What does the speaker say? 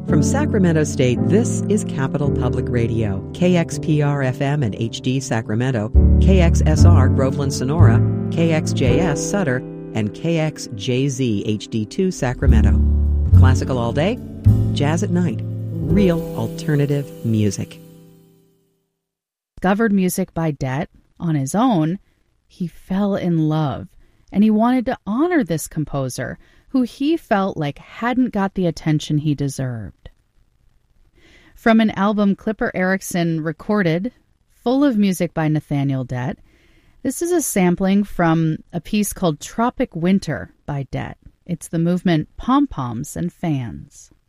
From Sacramento State, this is Capital Public Radio, KXPR-FM and HD Sacramento, KXSR Groveland Sonora, KXJS Sutter, and KXJZ HD2 Sacramento. Classical all day, jazz at night, real alternative music. Discovered music by Det on his own, he fell in love, and he wanted to honor this composer, who he felt like hadn't got the attention he deserved. From an album Clipper Erickson recorded, full of music by Nathaniel Det, this is a sampling from a piece called Tropic Winter by Det. It's the movement Pom-Poms and Fans.